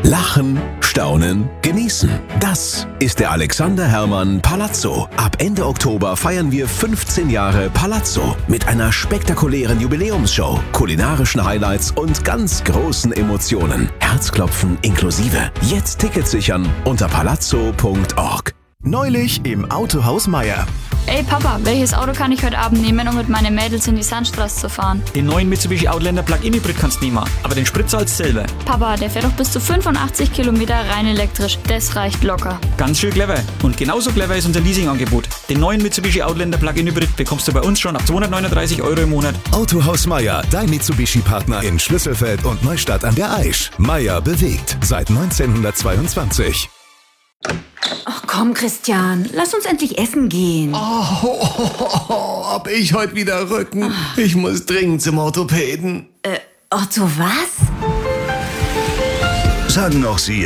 Lachen, staunen, genießen. Das ist der Alexander Herrmann Palazzo. Ab Ende Oktober feiern wir 15 Jahre Palazzo mit einer spektakulären Jubiläumsshow, kulinarischen Highlights und ganz großen Emotionen. Herzklopfen inklusive. Jetzt Tickets sichern unter palazzo.org. Neulich im Autohaus Meier. Ey Papa, welches Auto kann ich heute Abend nehmen, um mit meinen Mädels in die Sandstraße zu fahren? Den neuen Mitsubishi Outlander Plug-in Hybrid kannst du nehmen, aber den Sprit zahlst du selber. Papa, der fährt doch bis zu 85 Kilometer rein elektrisch. Das reicht locker. Ganz schön clever. Und genauso clever ist unser Leasingangebot. Den neuen Mitsubishi Outlander Plug-in Hybrid bekommst du bei uns schon ab 239 € im Monat. Autohaus Meier, dein Mitsubishi-Partner in Schlüsselfeld und Neustadt an der Aisch. Meier bewegt seit 1922. Ach komm, Christian, lass uns endlich essen gehen. Hab ich heute wieder Rücken? Ich muss dringend zum Orthopäden. Otto, was? Sagen auch Sie